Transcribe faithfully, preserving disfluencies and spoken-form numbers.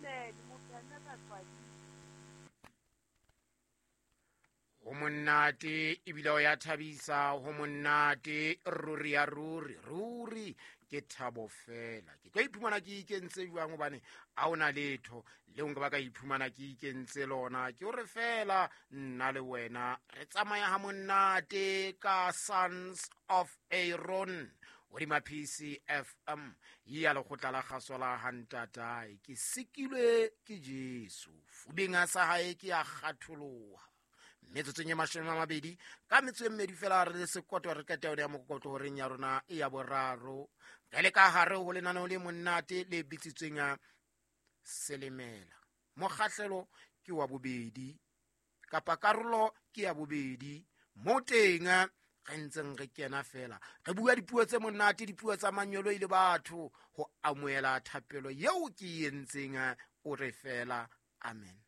Moledi Mopheme Batswadi. Ho monate ebile o ya thabisa, ho monate ruri ya ruri ruri ke thabo fela. Ke tlo iphumana ke ikentse jwang hobane a ona letho leo nka ba ka iphumana ke ikentse lona ke hore fela nna le wena re tsamaya ha monate ka Sons of Aaron hodima P C F M ya lekgotla la kgaso la Hantatae. Ke sikilwe ke Jesu fuding a sa hae ke a kgatholoha metsotsong ye mashome a mabedi ka metso e mmedi fela re le sekoto re kete ya mokokoto horeng ya rona e ya boraro ka le ka hare ho lenaneo le monate le bitsitsweng ya Selemela. Mokgahlelo ke wa bobedi kapa karolo ke ya bobedi mo teng re ntseng re kena fela re bua dipuo tse monate, dipuo tsa manyolo ile batho ho amoela thapelo yeo ke e entseng o re fela amen.